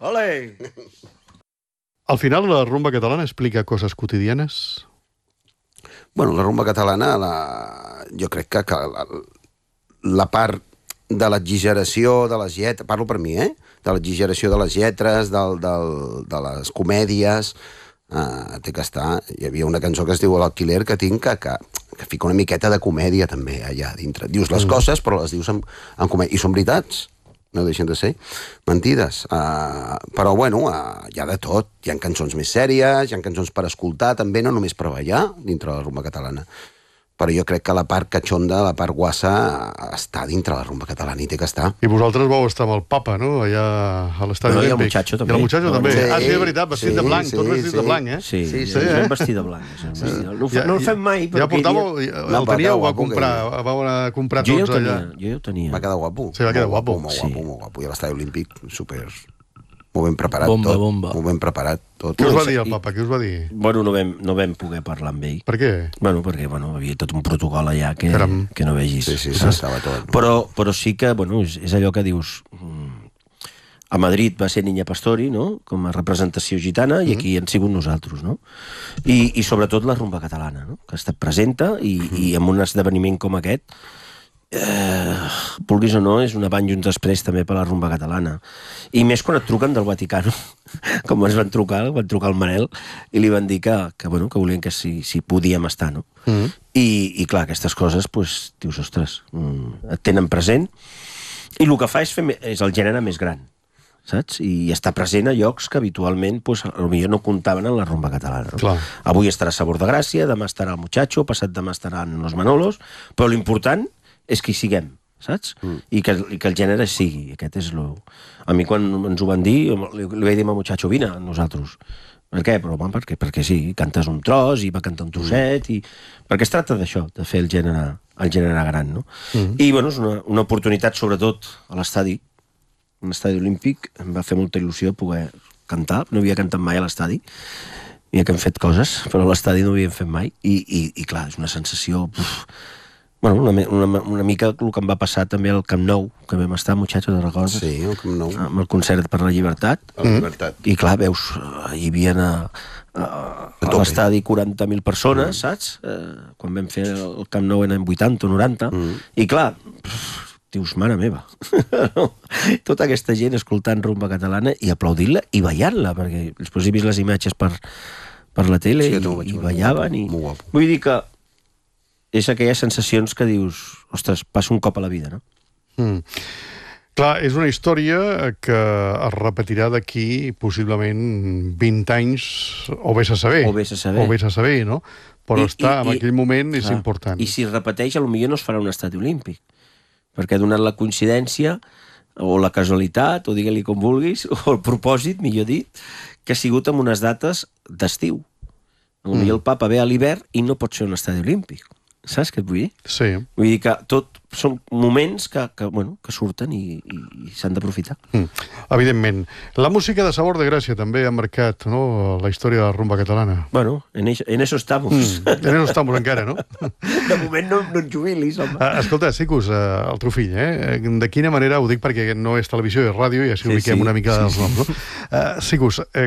Ole! Al final, la rumba catalana explica coses quotidianes? Bueno, la rumba catalana, jo crec que la part de l'exageració de les lletres, parlo per mi, de l'exageració de les lletres, de les comèdies, té que estar. Hi havia una cançó que es diu L'Alquiler que tinc que fica una miqueta de comèdia també allà dintre. Dius les coses però les dius en comèdia. I són veritats, no deixen de ser mentides. Però bueno, hi ha de tot. Hi ha cançons més sèries, hi ha cançons per escoltar també, no només per ballar dintre la rumba catalana. Però jo crec que la part catxonda, la part guassa, està dintre la rumba catalana i té que estar. I vosaltres vau estar amb el papa, no?, allà a l'estadi olímpic. I el muchacho també. I el muchacho també. Sí, sí, és veritat, vestit de blanc, tots vestits de blanc, Sí, vam vestir de blanc. No el fem mai. Ja portàveu, el teníeu, vau comprar tots allà. Jo ho tenia. Va quedar guapo. Sí, va quedar guapo. Molt guapo. I a l'estadi olímpic, super... Molt ben preparat bomba, tot. Bomba. Molt ben preparat tot. Què us va dir el papa? Què us va dir? Bueno, no vam poder parlar amb ell. Per què? Bueno, perquè havia tot un protocol allà que no vegis. Sí, estava tot. Però sí que, bueno, és allò que dius... A Madrid va ser Niña Pastori, no?, com a representació gitana, i aquí han sigut nosaltres, no? I sobretot la rumba catalana, no?, que ha estat presenta i en un esdeveniment com aquest, vulguis o no, és un abans i un després també per la rumba catalana. I més quan et truquen del Vaticano, com ens van trucar al Manel, i li van dir que volien que si podíem estar, no? I clar, aquestes coses, dius, ostres, et tenen present, i el que fa és el gènere més gran, saps? I està present a llocs que habitualment potser no comptaven en la rumba catalana. No? Avui estarà Sabor de Gràcia, demà estarà el Muchacho, passat demà estaran los Manolos, però l'important és que hi siguem, saps? I que el gènere sigui. Aquest és lo... A mi quan ens ho van dir, li vaig dir al Muchacho, vine, a nosaltres. Per què? Però, perquè sí, cantes un tros i va cantar un trosset, perquè es tracta d'això, de fer el gènere gran, no? I, bueno, és una oportunitat, sobretot, a l'estadi, un estadi olímpic, em va fer molta il·lusió poder cantar, no havia cantat mai a l'estadi, mira que hem fet coses, però a l'estadi no ho havíem fet mai, i clar, és una sensació... Bueno, una mica el que em va passar també al Camp Nou, que vam estar, Muchacho, te'n recordes? Sí, al Camp Nou. Amb el concert per la llibertat. I clar, veus, hi havia a l'estadi 40.000 persones, saps? Quan vam fer el Camp Nou eren 80 o 90. I clar, dius, mare meva. Tota aquesta gent escoltant rumba catalana i aplaudint-la i ballant-la, perquè després he vist les imatges per la tele i ballaven. Vull dir que és aquelles sensacions que dius, ostres, passa un cop a la vida, no? Clar, és una història que es repetirà d'aquí possiblement 20 anys, o vés a saber. O vés a saber, no? Però en aquell moment és important. I si es repeteix, potser no es farà un estadi olímpic, perquè ha donat la coincidència, o la casualitat, o digue-li com vulguis, o el propòsit, millor dit, que ha sigut en unes dates d'estiu. Potser el papa ve a l'hivern i no pot ser un estadi olímpic. Saps què et vull dir? Sí. Vull dir que tot són moments que surten i s'han d'aprofitar. Evidentment. La música de Sabor de Gràcia també ha marcat, no?, la història de la rumba catalana. Bueno, en eso estamos. En eso estamos encara, no? De moment no et jubilis, home. Escolta, Sicus, el teu fill, de quina manera, ho dic perquè no és televisió, és ràdio, i així ubiquem una mica els noms, no? Sicus,